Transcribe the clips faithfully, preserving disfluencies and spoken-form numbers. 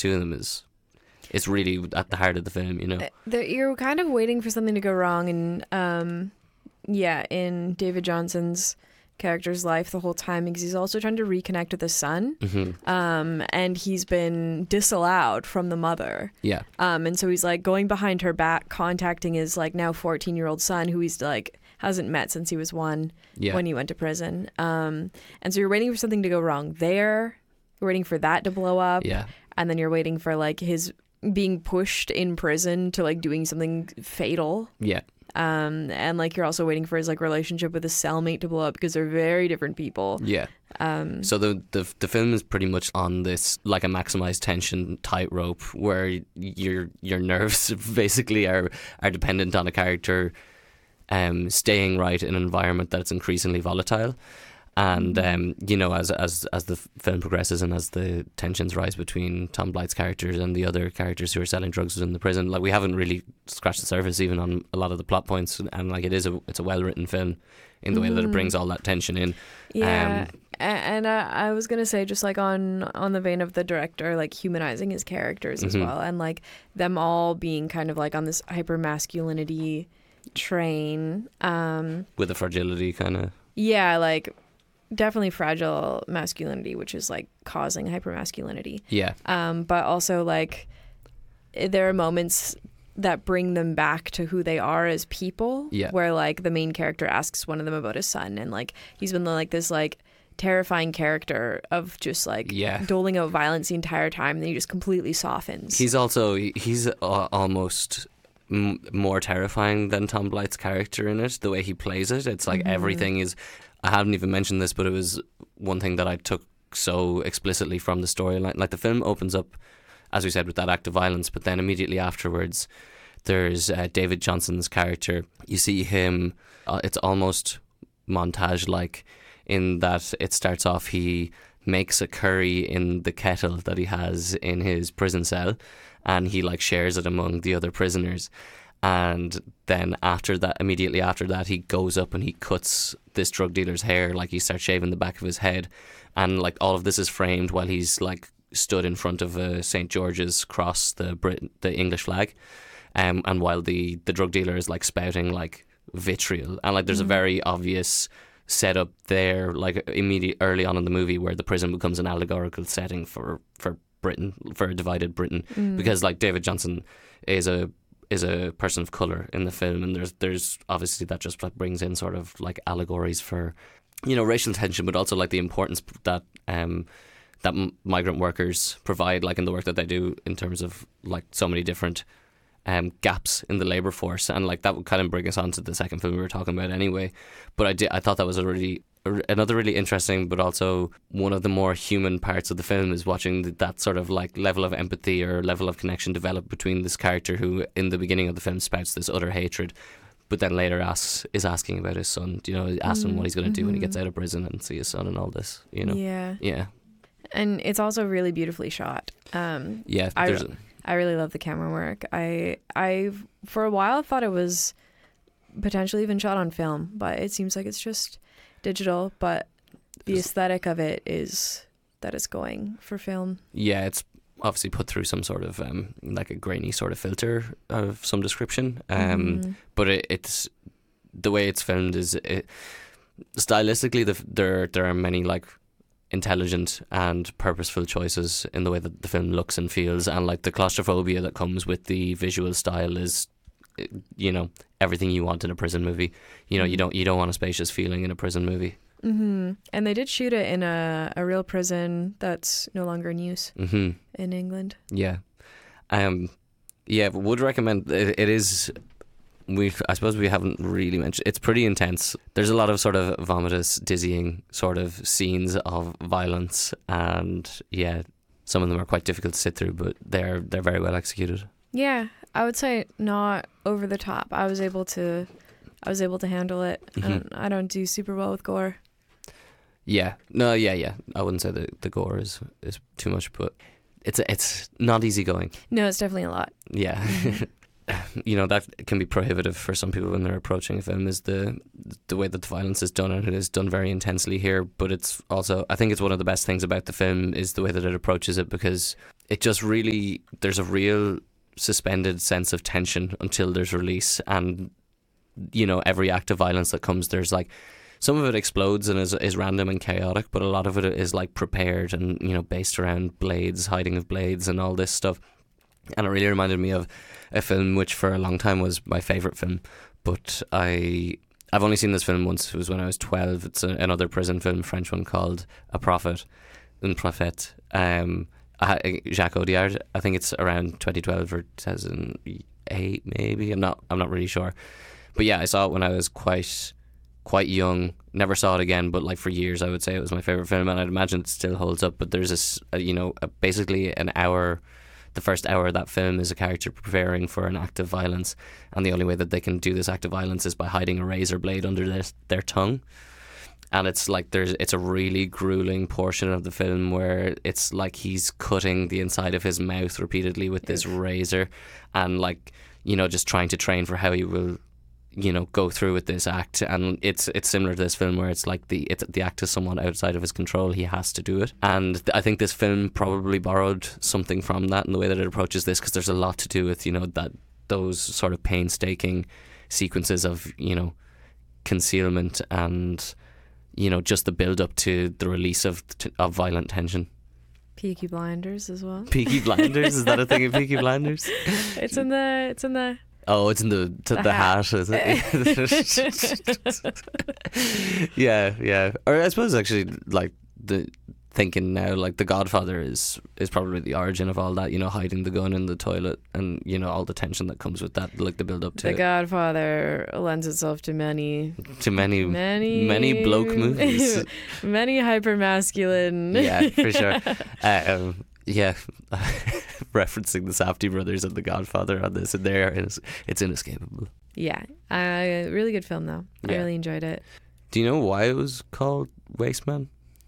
two of them is is really at the heart of the film, you know. The, you're kind of waiting for something to go wrong, and um, yeah, in David Johnson's character's life the whole time, because he's also trying to reconnect with his son, Mm-hmm. um, and he's been disallowed from the mother. Yeah. Um, and so he's like going behind her back, contacting his like now fourteen year old son, who he's like hasn't met since he was one Yeah. when he went to prison. Um, and so you're waiting for something to go wrong there. You're waiting for that to blow up. Yeah. And then you're waiting for like his being pushed in prison to like doing something fatal. Yeah. Um, and like you're also waiting for his like relationship with his cellmate to blow up, because they're very different people. Yeah. Um, So the, the the film is pretty much on this like a maximized tension tightrope where your your nerves basically are are dependent on a character um staying right in an environment that's increasingly volatile. And um, you know, as as as the film progresses and as the tensions rise between Tom Blythe's characters and the other characters who are selling drugs within the prison, like we haven't really scratched the surface even on a lot of the plot points. And like it is a it's a well written film in the way that it brings all that tension in. Yeah, Um, A- and I, I was gonna say, just like on on the vein of the director, like humanizing his characters as Mhm. well, and like them all being kind of like on this hyper masculinity train. Um, with the fragility kind of. yeah, like definitely fragile masculinity, which is like causing hyper masculinity. Yeah. Um, but also like there are moments that bring them back to who they are as people. Yeah. Where like the main character asks one of them about his son, and like he's been like this like terrifying character of just like Yeah. doling out violence the entire time, and then he just completely softens. He's also he's uh, almost m- more terrifying than Tom Blythe's character in it. The way he plays it, it's like Mhm. everything is. I haven't even mentioned this, but it was one thing that I took so explicitly from the storyline. Like the film opens up, as we said, with that act of violence, but then immediately afterwards, there's uh, David Johnson's character. You see him. Uh, it's almost montage-like in that it starts off. He makes a curry in the kettle that he has in his prison cell, and he like shares it among the other prisoners. And then after that, immediately after that, he goes up and he cuts this drug dealer's hair, like he starts shaving the back of his head, and like all of this is framed while he's like stood in front of a Saint George's cross, the Brit- the English flag, um, and while the the drug dealer is like spouting like vitriol, and like there's Mhm. a very obvious setup there, like immediate early on in the movie, where the prison becomes an allegorical setting for for Britain, for a divided Britain, Mm. because like David Johnson is a is a person of colour in the film, and there's there's obviously that just like brings in sort of like allegories for, you know, racial tension, but also like the importance that um that m- migrant workers provide, like in the work that they do in terms of like so many different um gaps in the labour force, and like that would kind of bring us on to the second film we were talking about anyway. But I did I thought that was a really another really interesting, but also one of the more human parts of the film is watching th- that sort of like level of empathy or level of connection develop between this character who in the beginning of the film spouts this utter hatred, but then later asks is asking about his son, you know, asks him what he's going to do when he gets out of prison and see his son and all this, you know. Yeah. Yeah. And it's also really beautifully shot. Um, Yeah. I- There's a, I really love the camera work. I I for a while thought it was potentially even shot on film, but it seems like it's just digital. But the There's- aesthetic of it is that it's going for film. yeah, it's obviously put through some sort of um like a grainy sort of filter of some description. Um Mhm. but it, it's the way it's filmed is it, stylistically the, there there are many like intelligent and purposeful choices in the way that the film looks and feels, and like the claustrophobia that comes with the visual style is, you know, everything you want in a prison movie. You know, you don't you don't want a spacious feeling in a prison movie. Mhm. And they did shoot it in a a real prison that's no longer in use hmm in England. Yeah, um, yeah, but would recommend. It, it is. We I suppose we haven't really mentioned. It's pretty intense. There's a lot of sort of vomitous, dizzying sort of scenes of violence, and yeah, some of them are quite difficult to sit through, but they're they're very well executed. Yeah, I would say not over the top. I was able to, I was able to handle it. I, Mhm. don't, I don't do super well with gore. Yeah, no, yeah, yeah. I wouldn't say that the gore is is too much, but it's it's not easy going. No, it's definitely a lot. Yeah. you know, that can be prohibitive for some people when they're approaching a film, is the the way that the violence is done, and it is done very intensely here. But it's also, I think it's one of the best things about the film is the way that it approaches it, because it just really, there's a real suspended sense of tension until there's release. And, you know, every act of violence that comes, there's like, some of it explodes and is is random and chaotic, but a lot of it is like prepared and, you know, based around blades, hiding of blades and all this stuff. And it really reminded me of a film which for a long time was my favourite film, but I, I've only seen this film once. It was when I was twelve. It's a, another prison film, a French one called A Prophet, Un Prophète. Um, Jacques Audiard. I think it's around twenty twelve or two thousand eight maybe. I'm not, I'm not really sure. But yeah, I saw it when I was quite... quite young, never saw it again, but like for years I would say it was my favourite film, and I'd imagine it still holds up. But there's this, uh, you know, uh, basically an hour, the first hour of that film is a character preparing for an act of violence, and the only way that they can do this act of violence is by hiding a razor blade under their, their tongue. And it's like there's it's a really grueling portion of the film where it's like he's cutting the inside of his mouth repeatedly with this razor, and like, you know, just trying to train for how he will, you know, go through with this act. And it's it's similar to this film where it's like the it's, the act is somewhat outside of his control. He has to do it. And I think this film probably borrowed something from that in the way that it approaches this, because there's a lot to do with, you know, that those sort of painstaking sequences of, you know, concealment and, you know, just the build up to the release of of violent tension. Peaky Blinders as well. Peaky Blinders? Is that a thing in Peaky Blinders? It's in the it's in the Oh, it's in the to the, the hat. hat, is it? yeah, yeah. Or I suppose actually, like the thinking now, like The Godfather is is probably the origin of all that. You know, hiding the gun in the toilet, and you know all the tension that comes with that, like the build up to The it. Godfather lends itself to many, to many, many, many bloke movies, many hyper masculine. Yeah, for sure. Uh, um, yeah. Referencing the Safdie brothers and The Godfather on this, and there it's, it's inescapable. Yeah, uh, really good film though. Yeah. I really enjoyed it. Do you know why it was called Wasteman?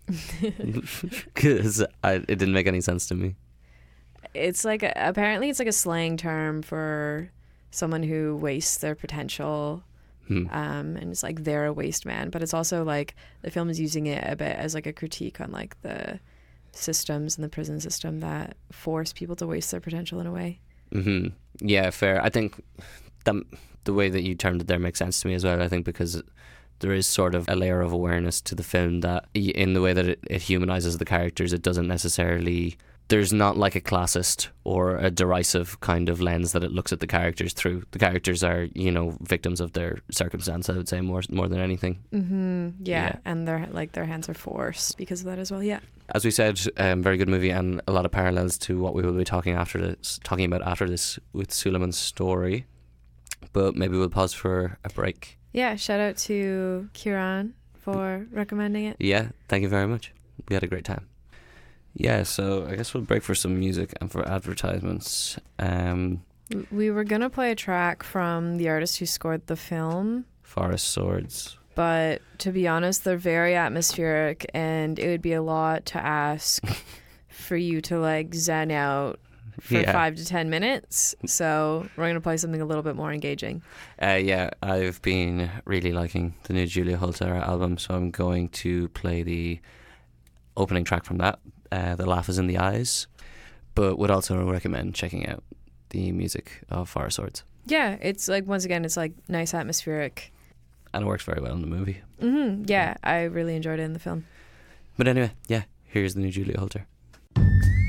Because it didn't make any sense to me. It's like a, apparently it's like a slang term for someone who wastes their potential. Hmm. Um, and it's like they're a waste man, but it's also like the film is using it a bit as like a critique on like the systems in the prison system that force people to waste their potential in a way. Mm-hmm. Yeah, fair. I think that the way that you termed it there makes sense to me as well. I think because there is sort of a layer of awareness to the film that in the way that it, it humanizes the characters, it doesn't necessarily, there's not like a classist or a derisive kind of lens that it looks at the characters through. The characters are, you know, victims of their circumstance, I would say, more more than anything. Mm-hmm. Yeah. Yeah. And their like their hands are forced because of that as well. Yeah. As we said, um, very good movie, and a lot of parallels to what we will be talking after this, talking about after this with Suleiman's story. But maybe we'll pause for a break. Yeah. Shout out to Kieran for recommending it. Yeah, thank you very much. We had a great time. Yeah, so I guess we'll break for some music and for advertisements. Um, We were gonna play a track from the artist who scored the film, Forest Swords. but to be honest, they're very atmospheric, and it would be a lot to ask for you to like zen out for Yeah. five to ten minutes. So we're gonna play something a little bit more engaging. Uh, yeah, I've been really liking the new Julia Holter album, so I'm going to play the opening track from that, uh, The Laugh is in the Eyes, but would also recommend checking out the music of Forest Swords. Yeah, it's like once again, it's like nice atmospheric. And it works very well in the movie. Mm-hmm. Yeah, I really enjoyed it in the film. But anyway, yeah, here's the new Julia Holter.